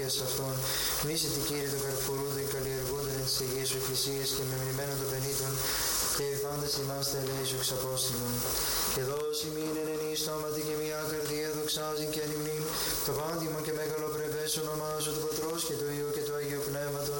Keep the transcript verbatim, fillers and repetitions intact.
σωτηρίας αυτών. Μίσητη Κύριε των καρπορούντων και καλλιεργούντων εν της Αγίας Σου Εκκλησίας και μεμνημένων των πενήτων και πάντες ημάς τα ελέησου εξ Απόστηλων. Και δώσει μην εν ενή στόματι και μια καρδία δοξάζει και ανυμνήν το πάντιμο και μεγαλοπρεπές ονομάζω του Πατρός και του Υιού και του Αγίου Πνεύματος